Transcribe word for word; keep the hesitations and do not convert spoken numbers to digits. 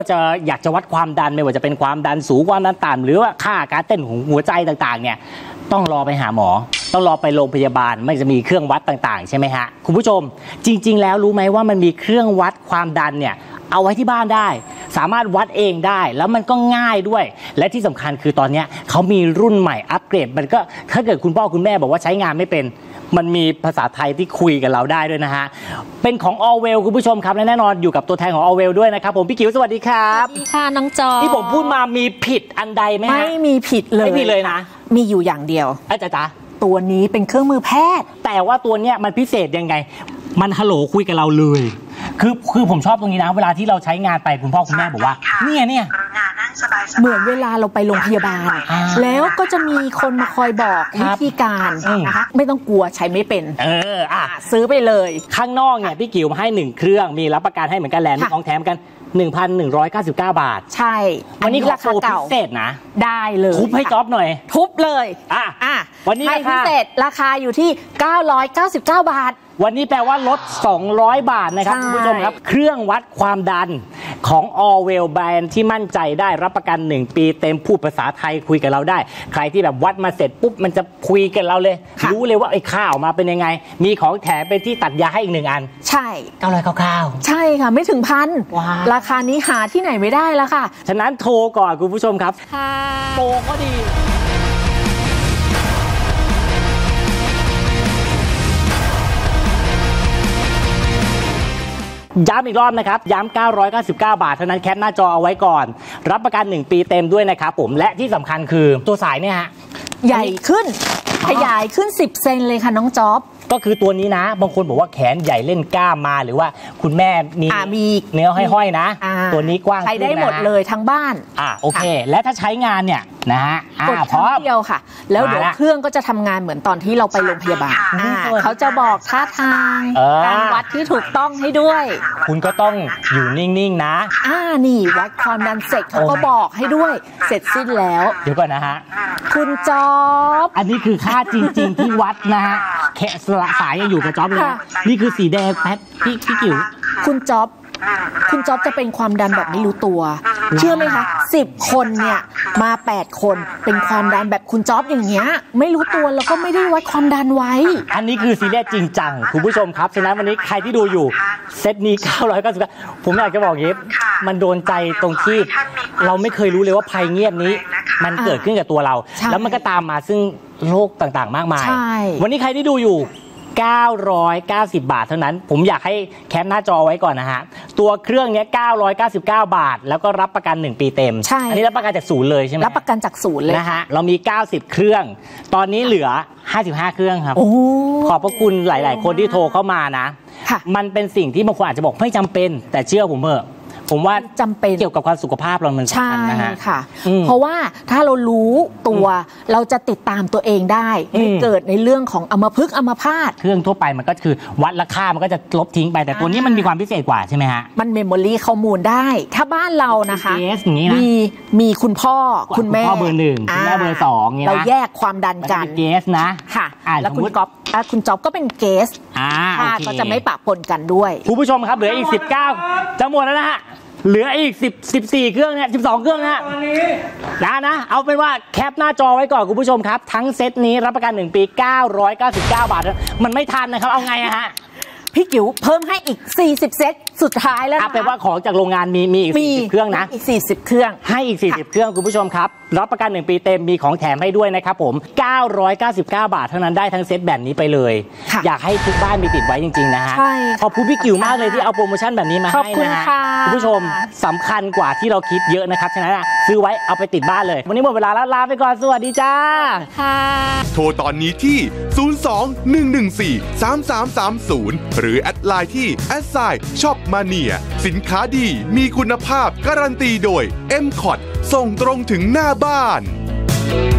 จะอยากจะวัดความดันไม่ว่าจะเป็นความดันสูงความดันต่ำหรือว่าค่าการเต้นของหัวใจต่างๆเนี่ยต้องรอไปหาหมอต้องรอไปโรงพยาบาลไม่จะมีเครื่องวัดต่างๆใช่ไหมฮะคุณผู้ชมจริงๆแล้วรู้ไหมว่ามันมีเครื่องวัดความดันเนี่ยเอาไว้ที่บ้านได้สามารถวัดเองได้แล้วมันก็ง่ายด้วยและที่สำคัญคือตอนนี้เขามีรุ่นใหม่อัปเกรดมันก็ถ้าเกิดคุณพ่อคุณแม่บอกว่าใช้งานไม่เป็นมันมีภาษาไทยที่คุยกับเราได้ด้วยนะฮะเป็นของ Allwell คุณผู้ชมครับและแน่นอนอยู่กับตัวแทนของ Allwell ด้วยนะครับผมพี่กิ๋วสวัสดีครับสวัสดีค่ะน้องจอที่ผมพูดมามีผิดอันใดไหมไม่มีผิดเลยไม่ผิดเลยนะมีอยู่อย่างเดียวอาจารย์จ๊ะตัวนี้เป็นเครื่องมือแพทย์แต่ว่าตัวเนี้ยมันพิเศษยังไงมันฮัลโหลคุยกับเราเลยคือคือผมชอบตรงนี้นะเวลาที่เราใช้งานไปคุณพ่อคุณแม่บอกว่าเนี่ยเนี่ยเหมือนเวลาเราไปโรงพยาบาลแล้วก็จะมีคนมาคอยบอกวิธีการนะคะไม่ต้องกลัวใช้ไม่เป็นเอออ่ะซื้อไปเลยข้างนอกเนี่ยพี่กิ๋วมาให้หนึ่งเครื่องมีรับประกันให้เหมือนกันแหละมีของแถมกัน หนึ่งพันหนึ่งร้อยเก้าสิบเก้า บาทใช่วันนี้ราคาพิเศษนะได้เลยทุบให้จ๊อบหน่อยทุบเลยอ่ะอ่ะวันนี้พิเศษราคาอยู่ที่เก้าร้อยเก้าสิบเก้าบาทวันนี้แปลว่าลดสองร้อยบาทนะครับคุณผู้ชมครับเครื่องวัดความดันของ Allwell แบรนด์ที่มั่นใจได้รับประกันหนึ่งปีเต็มพูดภาษาไทยคุยกับเราได้ใครที่แบบวัดมาเสร็จปุ๊บมันจะคุยกับเราเลยรู้เลยว่าไอ้ข้าวมาเป็นยังไงมีของแถมเป็นที่ตัดยาให้อีกหนึ่งอันใช่เก้าร้อยเก้าสิบเก้าใช่ค่ะไม่ถึงพันราคานี้หาที่ไหนไม่ได้แล้วค่ะฉะนั้นโทรก่อนคุณผู้ชมครับโปรก็ดีย้ำอีกรอบนะครับย้ำเก้าร้อยเก้าสิบเก้าบาทเท่านั้นแคปหน้าจอเอาไว้ก่อนรับประกันหนึ่งปีเต็มด้วยนะครับผมและที่สำคัญคือตัวสายเนี่ยฮะใหญ่ขึ้นขยายขึ้นสิบเซนเลยค่ะน้องจ๊อบก็คือตัวนี้นะบางคนบอกว่าแขนใหญ่เล่นกล้ามมาหรือว่าคุณแม่มีมีเนื้อห้อยๆนะตัวนี้กว้างใช้ได้หมดเลยทั้งบ้านอ่าโอเคและถ้าใช้งานเนี่ยนะฮะกดครั้งเดียวค่ะแล้วเดี๋ยวเครื่องก็จะทำงานเหมือนตอนที่เราไปโรงพยาบาลเขาจะบอกท่าทางการวัดที่ถูกต้องให้ด้วยคุณก็ต้องอยู่นิ่งๆนะอ่านี่วัดความดันเสร็จเขาก็บอกให้ด้วยเสร็จสิ้นแล้วเดี๋ยวก่อนนะฮะคุณจ๊อบอันนี้คือค่าจริงๆที่วัดนะฮะแค่สายยังอยู่กับจ๊อบเลยนี่คือสีแดงแพทพี่พี่กิ๋วคุณจ๊อบคุณจ๊อบจะเป็นความดันแบบไม่รู้ตัวเชื่อไหมคะสิบคนเนี่ยมาแปดคนเป็นความดันแบบคุณจ๊อบอย่างเงี้ยไม่รู้ตัวแล้วก็ไม่ได้วัดความดันไว้อันนี้คือซีเรียสจริงจังคุณผู้ชมครับฉะนั้นวันนี้ใครที่ดูอยู่เซตนี้เก้าร้อยเก้าสิบผมอยากจะบอกอย่างนี้มันโดนใจตรงที่เราไม่เคยรู้เลยว่าภัยเงียบนี้มันเกิดขึ้นกับตัวเราแล้วมันก็ตามมาซึ่งโรคต่างๆมากมายวันนี้ใครที่ดูอยู่เก้าร้อยเก้าสิบบาทเท่านั้นผมอยากให้แคปหน้าจอไว้ก่อนนะฮะตัวเครื่องนี้เก้าร้อยเก้าสิบเก้าบาทแล้วก็รับประกันหนึ่งปีเต็มอันนี้รับประกันจากศูนย์เลยใช่ไหมรับประกันจากศูนย์เลยนะฮะเรามีเก้าสิบเครื่องตอนนี้เหลือห้าสิบห้าเครื่องครับขอบพระคุณหลายๆคนที่โทรเข้ามานะมันเป็นสิ่งที่บางคนอาจจะบอกไม่จำเป็นแต่เชื่อผมเถอะผมว่าจำเป็นเกี่ยวกับความสุขภาพเรามันสำคัญนะฮะค่ะเพราะว่าถ้าเรารู้ตัวเราจะติดตามตัวเองได้ไม่เกิดในเรื่องของอัมพฤกษ์อัมพาตเครื่องทั่วไปมันก็คือวัดราคามันก็จะลบทิ้งไปแต่ตัวนี้มันมีความพิเศษกว่าใช่ไหมฮะมันเมมโมรี่ข้อมูลได้ถ้าบ้านเรานะคะมีมีคุณพ่อคุณแม่พ่อเบอร์หนึ่งคุณแม่เบอร์สองเราแยกความดันกันเกสนะค่ะแล้วคุณก๊อฟคุณจ๊อบก็เป็นเกสก็จะไม่ปะปนกันด้วยคุณผู้ชมครับเหลืออีกสิบเก้าจะหมดแล้วนะฮะเหลืออีกสิบ สิบสี่เครื่องเนี่ยสิบสองเครื่องนะนะนะเอาเป็นว่าแคปหน้าจอไว้ก่อนคุณผู้ชมครับทั้งเซตนี้รับประกันหนึ่งปีเก้าร้อยเก้าสิบเก้าบาทมันไม่ทันนะครับเอาไงอะฮะพี่กิ๋วเพิ่มให้อีกสี่สิบเซตสุดท้ายแล้วนะแปลว่าของจากโรงงานมีมีอีกสี่สิบเครื่องนะอีกสี่สิบเครื่องให้อีกสี่สิบเครื่องคุณผู้ชมครับรับประกันหนึ่งปีเต็มมีของแถมให้ด้วยนะครับผมเก้าร้อยเก้าสิบเก้าบาทเท่านั้นได้ทั้งเซตแบบนี้ไปเลยอยากให้ทุกบ้านมีติดไว้จริงๆนะฮะขอบคุณพี่กิ๋วมากเลยที่เอาโปรโมชั่นแบบนี้มาให้นะฮะคุณผู้ชมสำคัญกว่าที่เราคิดเยอะนะครับฉะนั้นซื้อไว้เอาไปติดบ้านเลยวันนี้หมดเวลาแล้วลาไปก่อนสวัสดีจ้าโทรตอนนี้ที่ศูนย์ สอง หนึ่ง หนึ่ง สี่ สาม สาม สาม ศูนย์หรือแอดไลน์ที่แอดไซน์ช็อปมาเนียสินค้าดีมีคุณภาพการันตีโดย เอ็ม คอ ที ส่งตรงถึงหน้าบ้าน